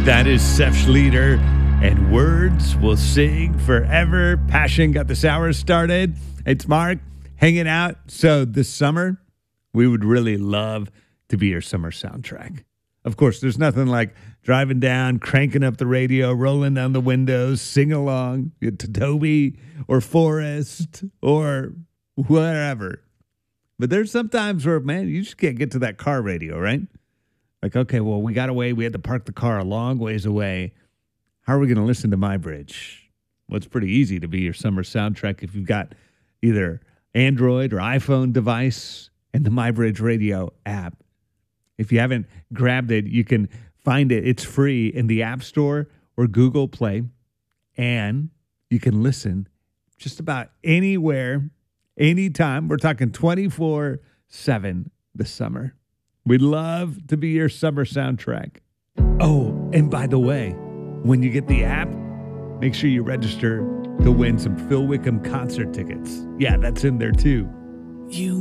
That is Seth Schleter, and Words Will Sing Forever. Passion got this hour started. It's Mark hanging out. So this summer, we would really love to be your summer soundtrack. Of course, there's nothing like driving down, cranking up the radio, rolling down the windows, sing along to Toby or Forrest or wherever. But there's some times where, man, you just can't get to that car radio, right? Like, okay, well, we got away. We had to park the car a long ways away. How are we going to listen to My Bridge? Well, it's pretty easy to be your summer soundtrack if you've got either Android or iPhone device and the My Bridge radio app. If you haven't grabbed it, you can find it. It's free in the App Store or Google Play. And you can listen just about anywhere, anytime. We're talking 24/7 this summer. We'd love to be your summer soundtrack. Oh, and by the way, when you get the app, make sure you register to win some Phil Wickham concert tickets. Yeah, that's in there too. You